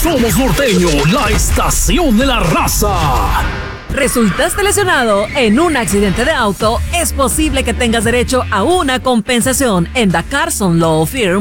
Somos Norteño, la estación de la raza. ¿Resultaste lesionado en un accidente de auto? Es posible que tengas derecho a una compensación en The Carson Law Firm